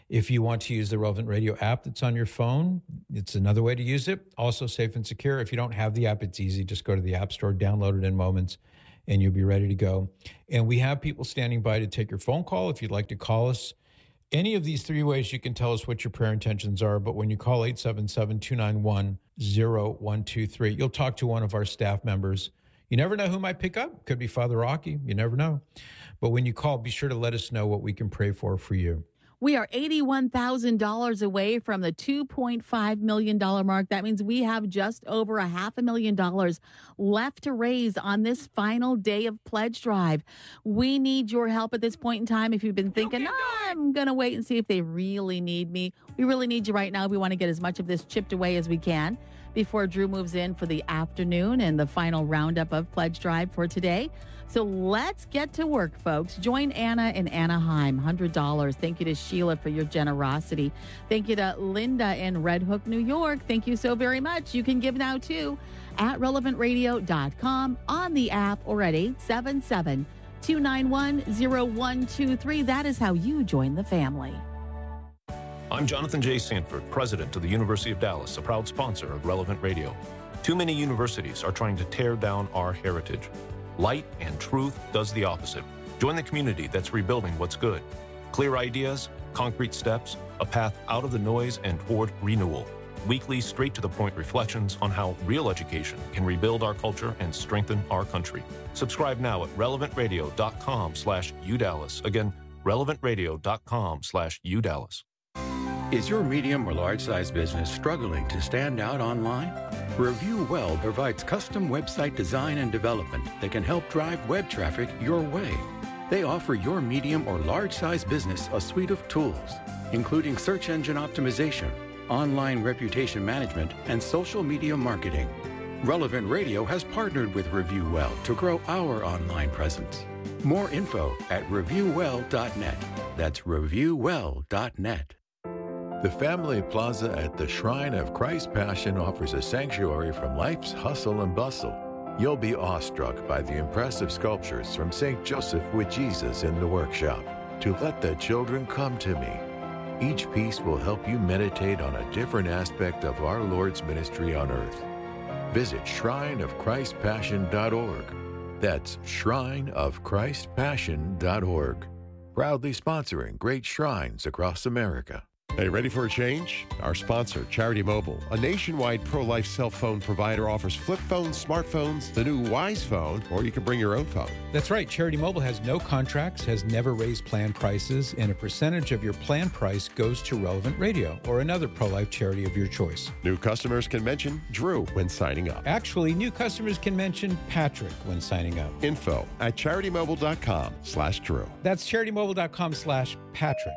If you want to use the Relevant Radio app that's on your phone, it's another way to use it. Also safe and secure. If you don't have the app, it's easy. Just go to the App Store, download it in moments, and you'll be ready to go. And we have people standing by to take your phone call if you'd like to call us. Any of these three ways you can tell us what your prayer intentions are, but when you call eight seven seven, two nine one, zero one two three, you'll talk to one of our staff members. You never know who might pick up. Could be Father Rocky. You never know. But when you call, be sure to let us know what we can pray for for you. We are eighty-one thousand dollars away from the two point five million dollars mark. That means we have just over a half a million dollars left to raise on this final day of pledge drive. We need your help at this point in time. If you've been thinking, oh, I'm going to wait and see if they really need me, we really need you right now. We want to get as much of this chipped away as we can before Drew moves in for the afternoon and the final roundup of pledge drive for today. So let's get to work, folks. Join Anna in Anaheim, one hundred dollars. Thank you to Sheila for your generosity. Thank you to Linda in Red Hook, New York. Thank you so very much. You can give now, too, at relevant radio dot com, on the app, or at eight seven seven, two nine one, zero one two three. That is how you join the family. I'm Jonathan J. Sanford, president of the University of Dallas, a proud sponsor of Relevant Radio. Too many universities are trying to tear down our heritage. Light and truth does the opposite. Join the community that's rebuilding what's good. Clear ideas, concrete steps, a path out of the noise and toward renewal. Weekly, straight-to-the-point reflections on how real education can rebuild our culture and strengthen our country. Subscribe now at relevant radio dot com slash U Dallas. Again, relevant radio dot com slash U Dallas. Is your medium or large-size business struggling to stand out online? Review Well provides custom website design and development that can help drive web traffic your way. They offer your medium or large-size business a suite of tools, including search engine optimization, online reputation management, and social media marketing. Relevant Radio has partnered with Review Well to grow our online presence. More info at review well dot net. That's review well dot net. The Family Plaza at the Shrine of Christ's Passion offers a sanctuary from life's hustle and bustle. You'll be awestruck by the impressive sculptures from Saint Joseph with Jesus in the workshop, To Let the Children Come to Me. Each piece will help you meditate on a different aspect of our Lord's ministry on earth. Visit shrine of christ passion dot org. That's shrine of christ passion dot org. Proudly sponsoring great shrines across America. Hey, ready for a change? Our sponsor, Charity Mobile, a nationwide pro-life cell phone provider, offers flip phones, smartphones, the new Wise Phone, or you can bring your own phone. That's right. Charity Mobile has no contracts, has never raised plan prices, and a percentage of your plan price goes to Relevant Radio or another pro-life charity of your choice. New customers can mention Drew when signing up. Actually, new customers can mention Patrick when signing up. Info at charity mobile dot com slash Drew. That's charity mobile dot com slash Patrick.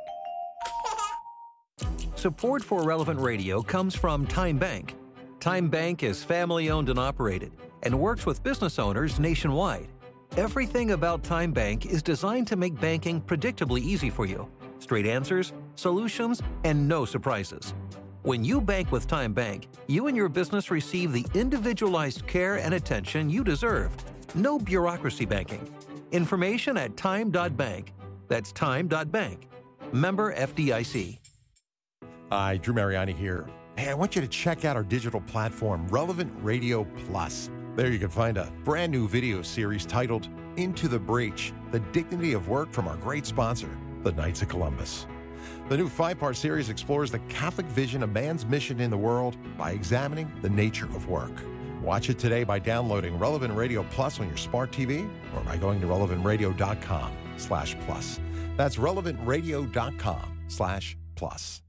Support for Relevant Radio comes from Time Bank. Time Bank is family-owned and operated and works with business owners nationwide. Everything about Time Bank is designed to make banking predictably easy for you. Straight answers, solutions, and no surprises. When you bank with Time Bank, you and your business receive the individualized care and attention you deserve. No bureaucracy banking. Information at time dot bank. That's time dot bank. Member F D I C. Hi, Drew Mariani here. Hey, I want you to check out our digital platform, Relevant Radio Plus. There you can find a brand new video series titled Into the Breach, The Dignity of Work from our great sponsor, the Knights of Columbus. The new five-part series explores the Catholic vision of man's mission in the world by examining the nature of work. Watch it today by downloading Relevant Radio Plus on your smart T V or by going to relevant radio dot com slash plus. That's relevant radio dot com slash plus.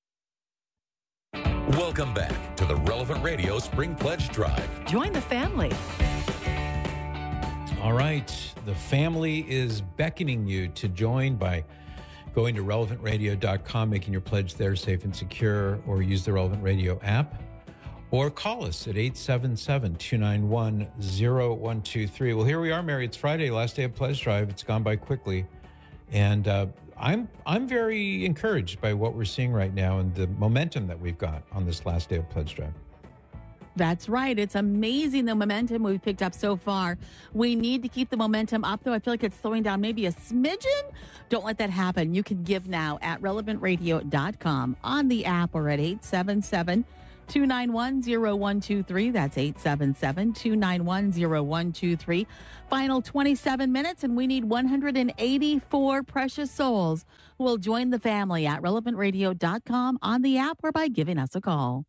Welcome back to the Relevant Radio Spring Pledge Drive. Join the family. All right. The family is beckoning you to join by going to relevant radio dot com, making your pledge there safe and secure, or use the Relevant Radio app, or call us at eight seven seven, two nine one, zero one two three. Well, here we are, Mary. It's Friday, last day of pledge drive. It's gone by quickly. And uh, I'm I'm very encouraged by what we're seeing right now and the momentum that we've got on this last day of pledge drive. That's right. It's amazing the momentum we've picked up so far. We need to keep the momentum up, though. I feel like it's slowing down maybe a smidgen. Don't let that happen. You can give now at relevant radio dot com, on the app, or at eight seven seven, two nine one, zero one two three. That's eight seven seven, two nine one, zero one two three. Final twenty-seven minutes, and we need one hundred eighty-four precious souls who will join the family at relevant radio dot com, on the app, or by giving us a call.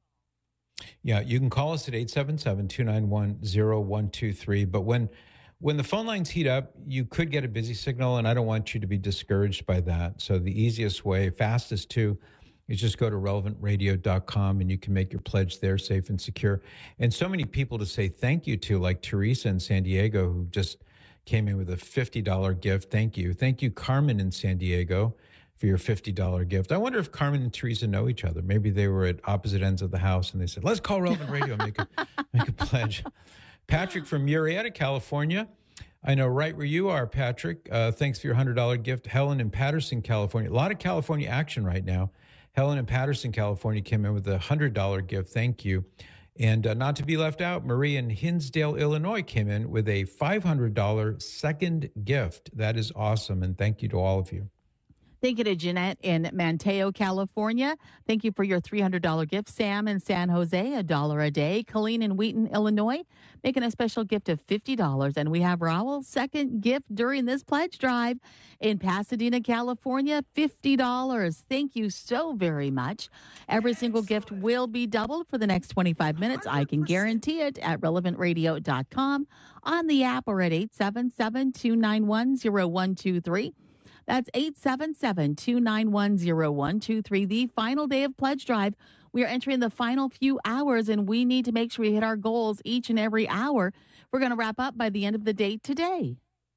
Yeah, you can call us at eight seven seven, two nine one, zero one two three. But when when the phone lines heat up, you could get a busy signal, and I don't want you to be discouraged by that. So the easiest way, fastest too, is just go to relevant radio dot com, and you can make your pledge there safe and secure. And so many people to say thank you to, like Teresa in San Diego, who just came in with a fifty dollars gift. Thank you. Thank you, Carmen in San Diego, for your fifty dollars gift. I wonder if Carmen and Teresa know each other. Maybe they were at opposite ends of the house and they said, let's call Relevant Radio and make a, make a pledge. Patrick from Murrieta, California. I know right where you are, Patrick. Uh, thanks for your one hundred dollars gift. Helen in Patterson, California. A lot of California action right now. Helen in Patterson, California came in with a one hundred dollars gift. Thank you. And uh, not to be left out, Marie in Hinsdale, Illinois came in with a five hundred dollars second gift. That is awesome. And thank you to all of you. Thank you to Jeanette in Manteo, California. Thank you for your three hundred dollars gift. Sam in San Jose, a dollar a day. Colleen in Wheaton, Illinois, making a special gift of fifty dollars. And we have Raul's second gift during this pledge drive in Pasadena, California, fifty dollars. Thank you so very much. Every single gift will be doubled for the next twenty-five minutes. I can guarantee it at relevant radio dot com, on the app, or at eight seven seven, two nine one, zero one two three. That's eight seven seven, two nine one, zero one two three. The final day of pledge drive. We are entering the final few hours, and we need to make sure we hit our goals each and every hour. We're going to wrap up by the end of the day today.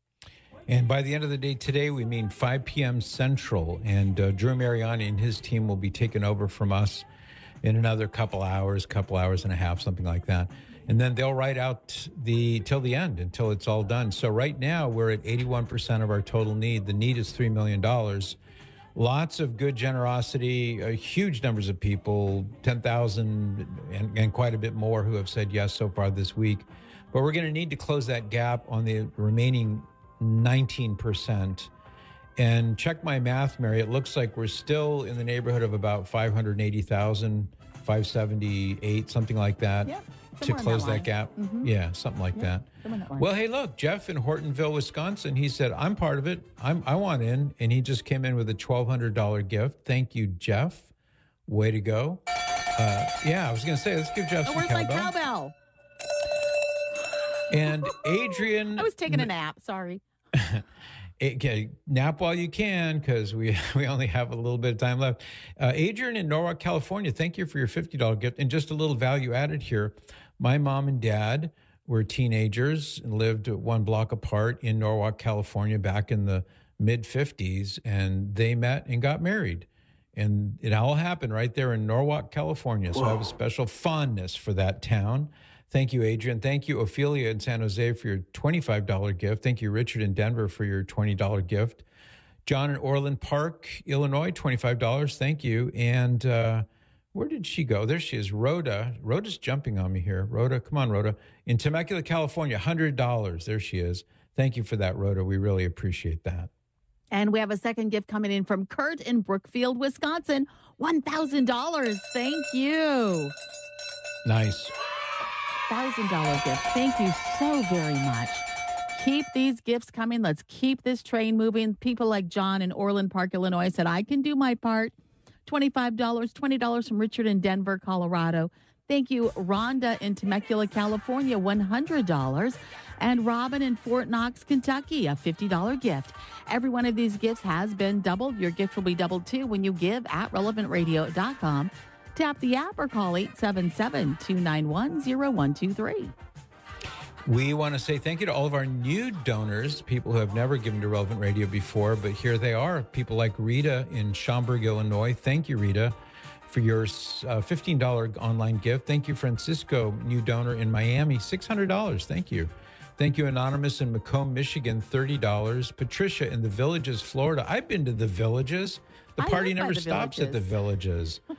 And by the end of the day today, we mean five p.m. Central. And uh, Drew Mariani and his team will be taking over from us in another couple hours, couple hours and a half, something like that. And then they'll write out the till the end, until it's all done. So right now we're at eighty-one percent of our total need. The need is three million dollars. Lots of good generosity, uh, huge numbers of people, ten thousand and, and quite a bit more who have said yes so far this week. But we're going to need to close that gap on the remaining nineteen percent. And check my math, Mary. It looks like we're still in the neighborhood of about five hundred eighty thousand, five seventy-eight, something like that. Yep. To close that, that gap. Mm-hmm. Yeah, something like yep. that. that well, hey, look, Jeff in Hortonville, Wisconsin, he said, I'm part of it. I'm, I want in. And he just came in with a twelve hundred dollars gift. Thank you, Jeff. Way to go. Uh, yeah, I was going to say, let's give Jeff oh, some where's cowbell. my cowbell? And Adrian. I was taking a nap. Sorry. Okay, nap while you can, because we, we only have a little bit of time left. Uh, Adrian in Norwalk, California, thank you for your fifty dollars gift. And just a little value added here. My mom and dad were teenagers and lived one block apart in Norwalk, California, back in the mid fifties, and they met and got married. And it all happened right there in Norwalk, California. So Whoa. I have a special fondness for that town. Thank you, Adrian. Thank you, Ophelia in San Jose, for your twenty-five dollars gift. Thank you, Richard in Denver, for your twenty dollars gift. John in Orland Park, Illinois, twenty-five dollars. Thank you. And uh, where did she go? There she is, Rhoda. Rhoda's jumping on me here. Rhoda, come on, Rhoda. In Temecula, California, one hundred dollars. There she is. Thank you for that, Rhoda. We really appreciate that. And we have a second gift coming in from Kurt in Brookfield, Wisconsin, one thousand dollars. Thank you. Nice. one thousand dollars gift. Thank you so very much. Keep these gifts coming. Let's keep this train moving. People like John in Orland Park, Illinois said, I can do my part. twenty-five dollars, twenty dollars from Richard in Denver, Colorado. Thank you, Rhonda in Temecula, California, one hundred dollars. And Robin in Fort Knox, Kentucky, a fifty dollars gift. Every one of these gifts has been doubled. Your gift will be doubled too when you give at relevant radio dot com. Tap the app or call eight seven seven, two nine one, zero one two three. We want to say thank you to all of our new donors, people who have never given to Relevant Radio before, but here they are. People like Rita in Schaumburg, Illinois. Thank you, Rita, for your uh, fifteen dollars online gift. Thank you, Francisco, new donor in Miami, six hundred dollars. Thank you. Thank you, Anonymous in Macomb, Michigan, thirty dollars. Patricia in the Villages, Florida. I've been to the Villages. The I party live by never the stops at the Villages.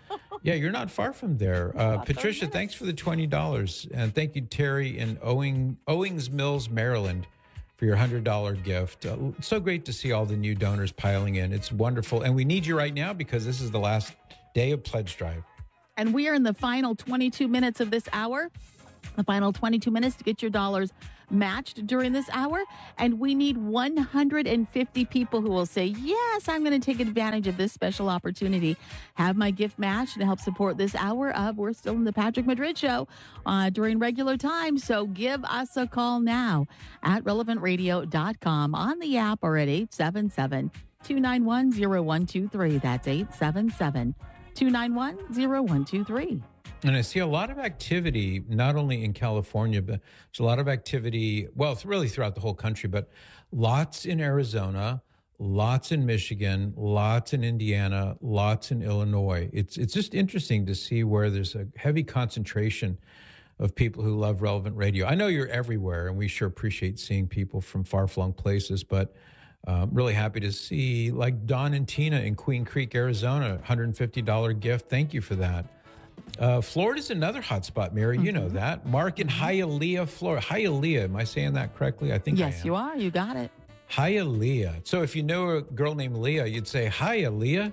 Yeah, you're not far from there. Uh, Patricia, thanks for the twenty dollars. And thank you, Terry in Owing, Owings Mills, Maryland, for your one hundred dollars gift. Uh, it's so great to see all the new donors piling in. It's wonderful. And we need you right now because this is the last day of Pledge Drive. And we are in the final twenty-two minutes of this hour. The final twenty-two minutes to get your dollars matched during this hour. And we need one hundred fifty people who will say, yes, I'm going to take advantage of this special opportunity. Have my gift matched to help support this hour of We're Still in the Patrick Madrid Show uh, during regular time. So give us a call now at relevant radio dot com on the app or at eight seven seven, two nine one, zero one two three. That's eight seven seven, two nine one, zero one two three. And I see a lot of activity, not only in California, but there's a lot of activity, well, it's really throughout the whole country, but lots in Arizona, lots in Michigan, lots in Indiana, lots in Illinois. It's it's just interesting to see where there's a heavy concentration of people who love Relevant Radio. I know you're everywhere, and we sure appreciate seeing people from far-flung places, but uh, really happy to see, like Don and Tina in Queen Creek, Arizona, one hundred fifty dollars gift. Thank you for that. Uh, Florida's another hot spot, Mary. You know that. Mark in Hialeah, Florida. Hialeah, am I saying that correctly? I think I Yes, am. you are. You got it. Hialeah. So if you know a girl named Leah, you'd say, hi, Leah.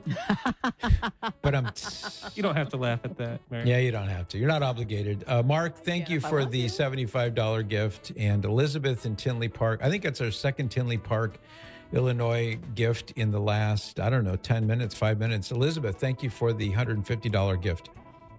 But I'm... You don't have to laugh at that, Mary. Yeah, you don't have to. You're not obligated. Uh, Mark, thank Yeah, you if I for want the seventy-five dollars gift. And Elizabeth in Tinley Park. I think that's our second Tinley Park, Illinois gift in the last, I don't know, ten minutes, five minutes. Elizabeth, thank you for the one hundred fifty dollars gift.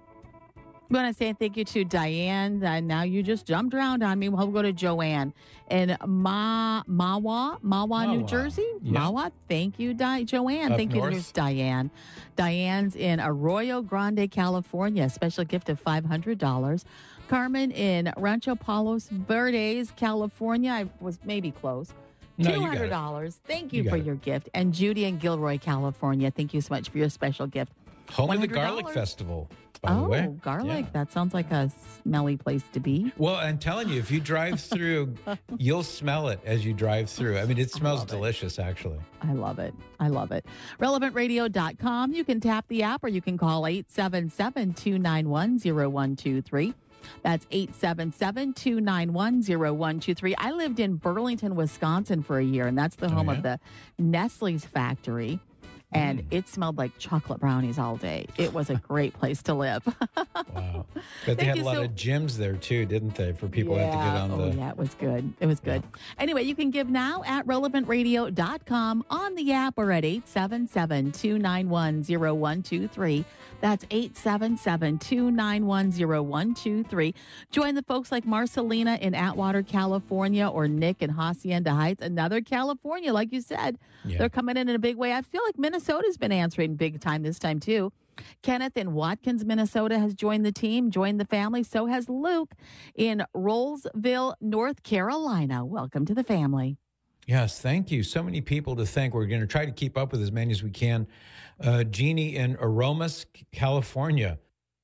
We want to say thank you to Diane. Uh, now you just jumped around on me. We'll go to Joanne in Ma Mawa, Mawa, New Mawa. Jersey. Yeah. Mawa. Thank you, Di- Joanne. Up thank you, north. there's Diane. Diane's in Arroyo Grande, California. Special gift of five hundred dollars. Carmen in Rancho Palos Verdes, California. I was maybe close. No, you two got it. hundred dollars. Thank you, You for got it. your gift. And Judy in Gilroy, California. Thank you so much for your special gift. Home of the one hundred Garlic dollars. Festival, by oh, the way. garlic. Yeah. That sounds like a smelly place to be. Well, I'm telling you, if you drive through, you'll smell it as you drive through. I mean, it smells delicious, actually. I love it. I love it. relevant radio dot com. You can tap the app or you can call eight seven seven, two nine one, zero one two three. That's eight seven seven, two nine one, zero one two three. I lived in Burlington, Wisconsin for a year, and that's the home Oh, yeah? of the Nestle's factory. And it smelled like chocolate brownies all day. It was a great place to live. Wow. But they Thank had you a lot so- of gyms there, too, didn't they, for people who had to get on oh, the... yeah, it was good. It was good. Anyway, you can give now at relevant radio dot com on the app or at eight seven seven, two nine one, zero one two three. That's eight seven seven, two nine one, zero one two three. Join the folks like Marcelina in Atwater, California, or Nick in Hacienda Heights, another California, like you said. Yeah. They're coming in in a big way. I feel like Minnesota's been answering big time this time, too. Kenneth in Watkins, Minnesota has joined the team, joined the family. So has Luke in Rollsville, North Carolina. Welcome to the family. Yes, thank you. So many people to thank. We're going to try to keep up with as many as we can. Uh, Jeannie in Aromas, California.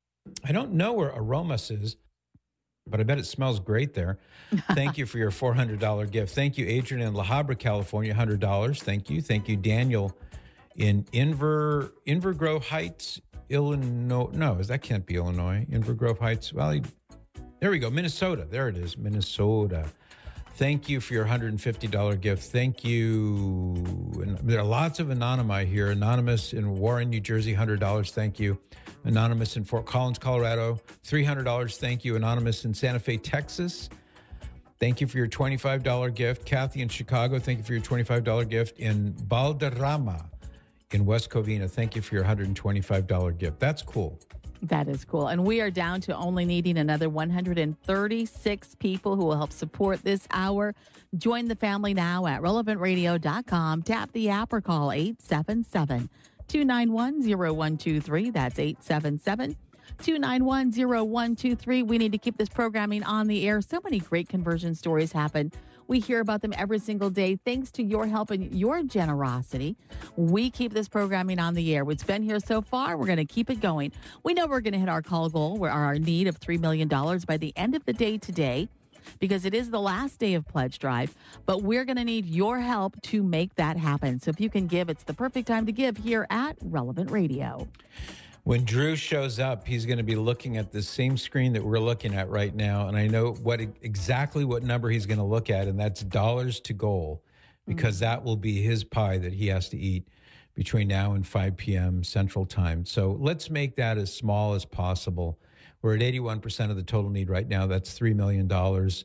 I don't know where Aromas is, but I bet it smells great there. Thank you for your four hundred dollars gift. Thank you, Adrian in La Habra, California, one hundred dollars. Thank you. Thank you, Daniel in Inver, Invergrove Heights, Illinois. No, that can't be Illinois. Invergrove Heights. Well, he- there we go. Minnesota. There it is. Minnesota. Thank you for your one hundred fifty dollars gift. Thank you. And there are lots of anonymi here. Anonymous in Warren, New Jersey, one hundred dollars. Thank you. Anonymous in Fort Collins, Colorado, three hundred dollars. Thank you. Anonymous in Santa Fe, Texas. Thank you for your twenty-five dollars gift. Kathy in Chicago, thank you for your twenty-five dollars gift. In Balderrama in West Covina, thank you for your one hundred twenty-five dollars gift. That's cool. That is cool. And we are down to only needing another one hundred thirty-six people who will help support this hour. Join the family now at relevant radio dot com. Tap the app or call eight seven seven, two nine one, zero one two three. That's eight seven seven, two nine one, zero one two three. We need to keep this programming on the air. So many great conversion stories happen. We hear about them every single day. Thanks to your help and your generosity, we keep this programming on the air. It's been here so far. We're going to keep it going. We know we're going to hit our call goal, where our need of three million dollars by the end of the day today, because it is the last day of Pledge Drive. But we're going to need your help to make that happen. So if you can give, it's the perfect time to give here at Relevant Radio. When Drew shows up, he's going to be looking at the same screen that we're looking at right now. And I know what exactly what number he's going to look at, and that's dollars to goal, because that will be his pie that he has to eat between now and five p.m. Central Time. So let's make that as small as possible. We're at eighty-one percent of the total need right now. That's three million dollars.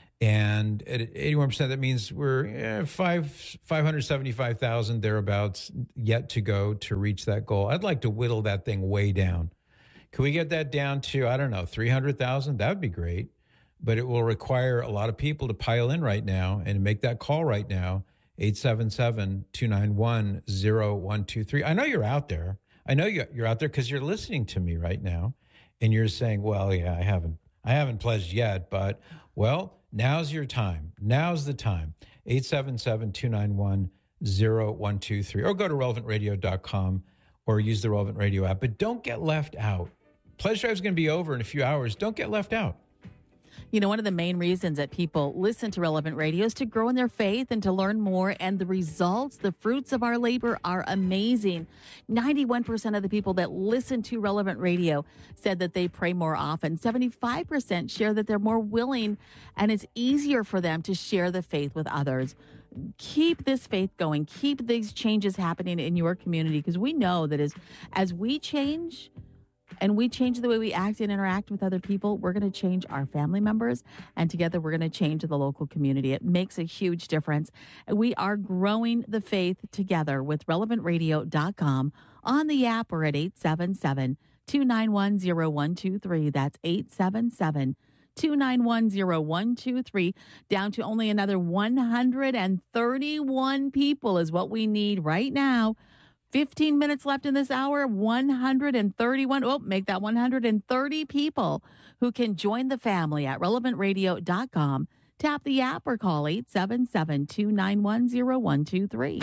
And at eighty-one percent, that means we're eh, five, five hundred seventy-five thousand thereabouts yet to go to reach that goal. I'd like to whittle that thing way down. Can we get that down to, I don't know, three hundred thousand? That would be great. But it will require a lot of people to pile in right now and make that call right now, eight seven seven, two nine one, zero one two three. I know you're out there. I know you're out there because you're listening to me right now. And you're saying, well, yeah, I haven't, I haven't pledged yet, but, well, now's your time. Now's the time. eight seven seven, two nine one, zero one two three. Or go to relevant radio dot com or use the Relevant Radio app. But don't get left out. Pledge Drive is going to be over in a few hours. Don't get left out. You know, one of the main reasons that people listen to Relevant Radio is to grow in their faith and to learn more. And the results, the fruits of our labor are amazing. ninety-one percent of the people that listen to Relevant Radio said that they pray more often. seventy-five percent share that they're more willing and it's easier for them to share the faith with others. Keep this faith going. Keep these changes happening in your community, because we know that as, as we change, and we change the way we act and interact with other people, we're going to change our family members, and together we're going to change the local community. It makes a huge difference. We are growing the faith together with relevant radio dot com. On the app, we're at eight seven seven, two nine one, zero one two three. That's eight seven seven, two nine one, zero one two three. Down to only another one hundred thirty-one people is what we need right now. fifteen minutes left in this hour, one hundred thirty-one. Oh, make that one hundred thirty people who can join the family at relevant radio dot com. Tap the app or call eight seven seven, two nine one, zero one two three.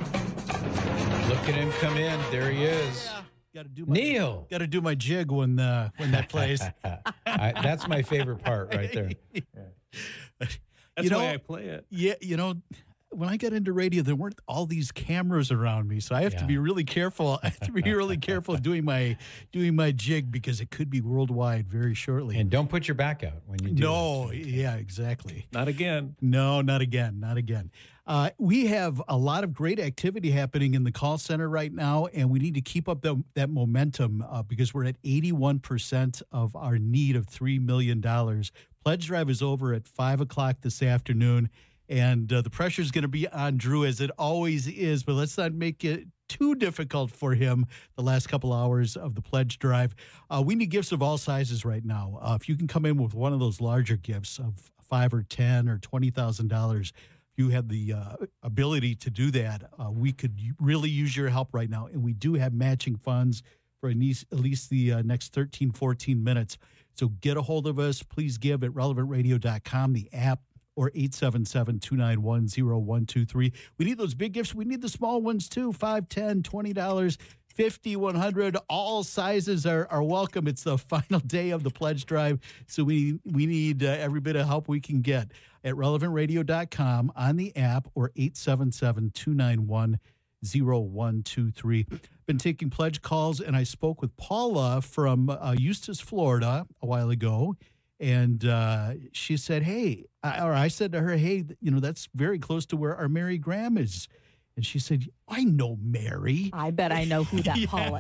Look at him come in. There he is. Got to do my, Neil. Got to do my jig when uh, when that plays. I, that's my favorite part right there. That's you know, why I play it. Yeah, you know, when I got into radio, there weren't all these cameras around me, so I have Yeah. to be really careful. I have to be really careful doing my doing my jig, because it could be worldwide very shortly. And don't put your back out when you do. No, yeah, exactly. Not again. No, not again, not again. Uh, we have a lot of great activity happening in the call center right now, and we need to keep up the, that momentum uh, because we're at eighty-one percent of our need of three million dollars. Pledge Drive is over at five o'clock this afternoon. And uh, the pressure is going to be on Drew, as it always is, but let's not make it too difficult for him the last couple hours of the Pledge Drive. Uh, we need gifts of all sizes right now. Uh, if you can come in with one of those larger gifts of five or ten or twenty thousand dollars, if you have the uh, ability to do that, uh, we could really use your help right now. And we do have matching funds for at least, at least the uh, next thirteen, fourteen minutes. So get a hold of us. Please give at relevant radio dot com, the app, or eight seven seven, two nine one, zero one two three. We need those big gifts. We need the small ones too, five, ten, twenty dollars, fifty, one hundred. All sizes are, are welcome. It's the final day of the Pledge Drive, so we, we need uh, every bit of help we can get at relevant radio dot com, on the app, or eight seven seven, two nine one, zero one two three. Been taking pledge calls, and I spoke with Paula from uh, Eustis, Florida a while ago. And uh, she said, hey, I, or I said to her, hey, you know, that's very close to where our Mary Graham is. And she said, I know Mary. I bet I know who that Paula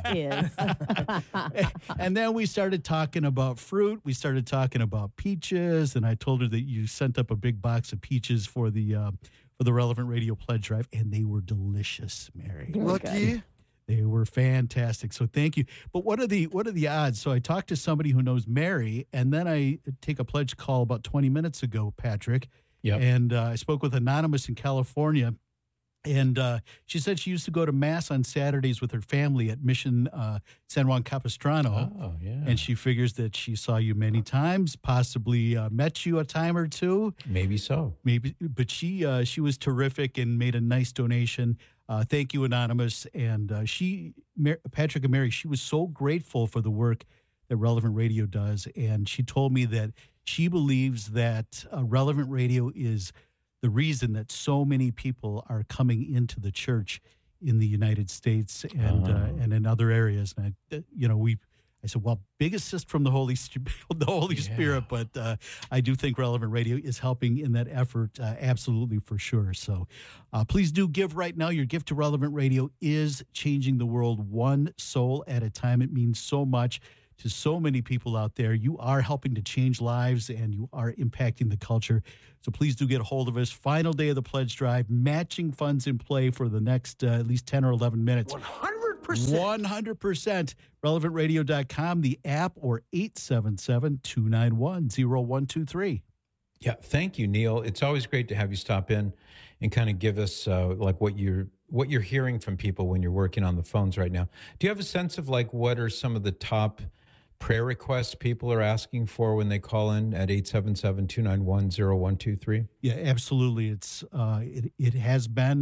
is. And then we started talking about fruit. We started talking about peaches. And I told her that you sent up a big box of peaches for the uh, for the Relevant Radio Pledge Drive. And they were delicious, Mary. Lucky. They were fantastic. So thank you. But what are the what are the odds? So I talked to somebody who knows Mary, and then I take a pledge call about twenty minutes ago, Patrick. Yep. And uh, I spoke with Anonymous in California. And uh, she said she used to go to Mass on Saturdays with her family at Mission uh, San Juan Capistrano. Oh, yeah. And she figures that she saw you many times, possibly uh, met you a time or two. Maybe so. Maybe, but she uh, she was terrific and made a nice donation. Uh, thank you, Anonymous. And uh, she, Mar- Patrick and Mary, she was so grateful for the work that Relevant Radio does. And she told me that she believes that uh, Relevant Radio is the reason that so many people are coming into the church in the United States and Oh. uh, and in other areas. And I, uh, you know, we. I said, well, big assist from the Holy Spirit, the Holy Yeah. Spirit, but uh, I do think Relevant Radio is helping in that effort, uh, absolutely for sure. So, uh, please do give right now. Your gift to Relevant Radio is changing the world one soul at a time. It means so much to so many people out there. You are helping to change lives, and you are impacting the culture. So please do get a hold of us. Final day of the pledge drive, matching funds in play for the next uh, at least ten or eleven minutes. one hundred percent. one hundred percent. relevant radio dot com, the app, or eight seven seven, two nine one, zero one two three. Yeah, thank you, Neil. It's always great to have you stop in and kind of give us uh, like what you're what you're hearing from people when you're working on the phones right now. Do you have a sense of like what are some of the top prayer requests people are asking for when they call in at eight seven seven, two nine one, zero one two three? Yeah, absolutely. It's uh, it, it has been